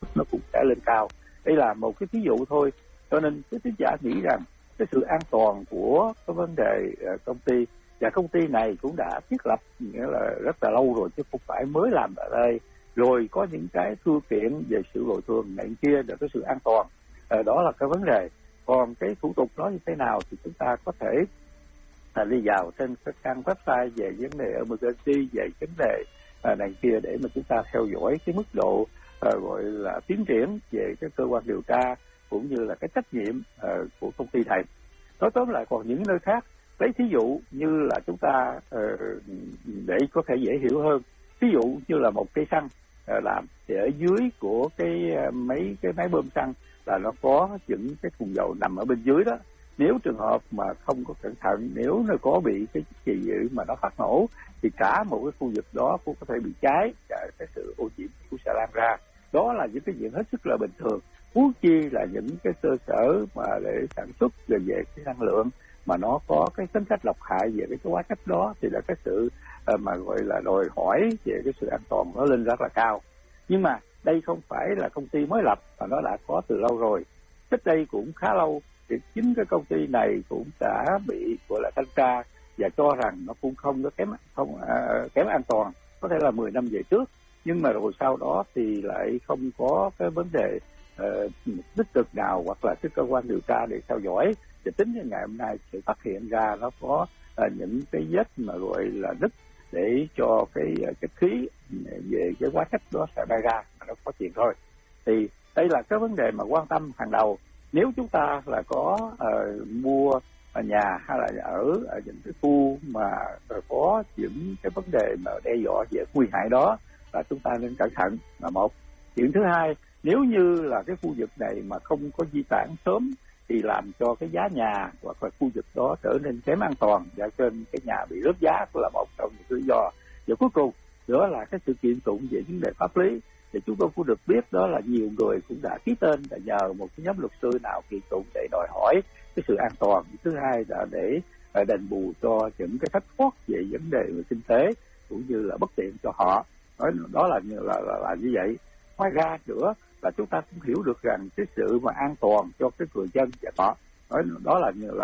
nó cũng sẽ lên cao. Đây là một cái ví dụ thôi, cho nên cái thính giả nghĩ rằng cái sự an toàn của cái vấn đề công ty, và công ty này cũng đã thiết lập nghĩa là rất là lâu rồi chứ không phải mới làm ở đây, rồi có những cái thư kiện về sự bồi thường này kia để cái sự an toàn. Đó là cái vấn đề. Còn cái thủ tục đó như thế nào thì chúng ta có thể đi vào trên các trang website về vấn đề emergency, về vấn đề này kia để mà chúng ta theo dõi cái mức độ gọi là tiến triển về cái cơ quan điều tra cũng như là cái trách nhiệm của công ty này. Nói tóm lại, còn những nơi khác, lấy thí dụ như là chúng ta để có thể dễ hiểu hơn, ví dụ như là một cây xăng làm thì ở dưới của cái máy bơm xăng là nó có những cái thùng dầu nằm ở bên dưới đó. Nếu trường hợp mà không có cẩn thận, nếu nó có bị cái kỳ dự mà nó phát nổ thì cả một cái khu vực đó cũng có thể bị cháy, cái sự ô nhiễm cũng sẽ lan ra. Đó là những cái chuyện hết sức là bình thường. Huống chi là những cái cơ sở mà để sản xuất về cái năng lượng mà nó có cái tính cách độc hại về cái hóa chất đó thì là cái sự mà gọi là đòi hỏi về cái sự an toàn nó lên rất là cao. Nhưng mà đây không phải là công ty mới lập mà nó đã có từ lâu rồi. Cách đây cũng khá lâu thì chính cái công ty này cũng đã bị gọi là thanh tra và cho rằng nó cũng không có kém an toàn, có thể là 10 năm về trước, nhưng mà rồi sau đó thì lại không có cái vấn đề tích cực nào hoặc là cái cơ quan điều tra để theo dõi. Thì tính đến ngày hôm nay sẽ phát hiện ra nó có những cái vết mà gọi là nứt để cho cái khí về cái hóa chất đó sẽ ra mà nó có chuyện thôi. Thì đây là cái vấn đề mà quan tâm hàng đầu. Nếu chúng ta là có mua nhà hay là ở những cái khu mà có những cái vấn đề mà đe dọa về nguy hại đó là chúng ta nên cẩn thận là một. Chuyện thứ hai, nếu như là cái khu vực này mà không có di tản sớm thì làm cho cái giá nhà hoặc là khu vực đó trở nên kém an toàn, và trên cái nhà bị rớt giá cũng là một trong những lý do. Và cuối cùng nữa là cái sự kiện tụng về vấn đề pháp lý. Thì chúng tôi cũng được biết đó là nhiều người cũng đã ký tên là nhờ một cái nhóm luật sư nào kiện tụng để đòi hỏi cái sự an toàn. Thứ hai là để đền bù cho những cái thất thoát về vấn đề về kinh tế cũng như là bất tiện cho họ. Đó là như vậy. Ngoài ra nữa là chúng ta cũng hiểu được rằng cái sự mà an toàn cho cái người dân và họ, đó là